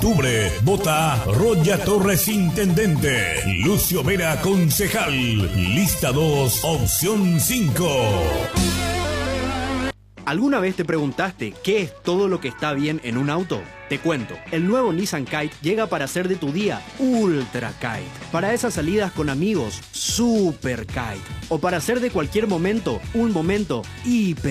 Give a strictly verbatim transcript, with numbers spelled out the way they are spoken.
Octubre, vota Roya Torres Intendente, Lucio Vera Concejal, lista dos, opción cinco. ¿Alguna vez te preguntaste qué es todo lo que está bien en un auto? Te cuento, el nuevo Nissan Kite llega para hacer de tu día Ultra Kite. Para esas salidas con amigos, Super Kite. O para hacer de cualquier momento un momento hiper